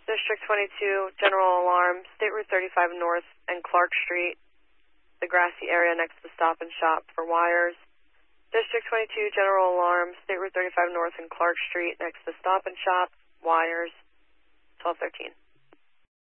District 22, general alarm, State Route 35 North and Clark Street, the grassy area next to the Stop and Shop for wires. District 22, general alarm, State Route 35 North and Clark Street next to the Stop and Shop, wires, 1213.